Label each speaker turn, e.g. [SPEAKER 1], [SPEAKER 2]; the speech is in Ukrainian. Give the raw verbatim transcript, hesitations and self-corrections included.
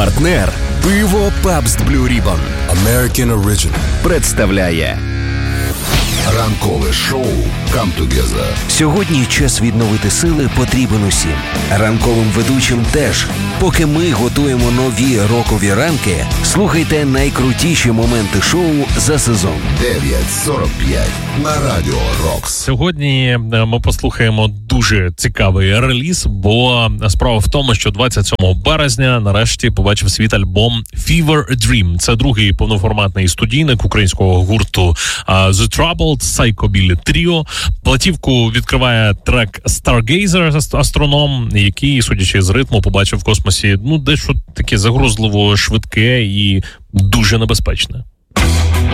[SPEAKER 1] Партнер пиво Pabst Blue Ribbon
[SPEAKER 2] American Original
[SPEAKER 1] представляє
[SPEAKER 2] ранкове шоу Come Together.
[SPEAKER 1] Сьогодні час відновити сили потрібен усім. Ранковим ведучим теж. Поки ми готуємо нові рокові ранки, слухайте найкрутіші моменти шоу за сезон.
[SPEAKER 2] дев'ять сорок п'ять на Радіо Рокс.
[SPEAKER 3] Сьогодні ми послухаємо дуже цікавий реліз, бо справа в тому, що двадцять сьомого березня нарешті побачив світ альбом Fever Dream. Це другий повноформатний студійник українського гурту The Troubled, Psychobilly Trio. Платівку відкриває трек Stargazer, астроном, який, судячи з ритму, побачив в космосі ну дещо таке загрозливо швидке і дуже небезпечне.